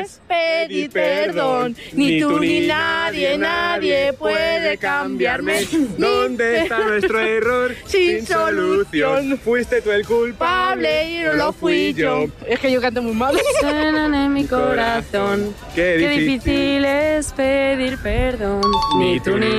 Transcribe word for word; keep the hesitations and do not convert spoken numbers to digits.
es pedir perdón. Ni tú ni nadie, nadie puede cambiarme. ¿Dónde está nuestro error? Sin solución. Fuiste tú el culpable Y no lo fui yo. Es que yo canto muy mal. Suenan en mi corazón. Qué Qué difícil. difícil es pedir perdón. Ni tú ni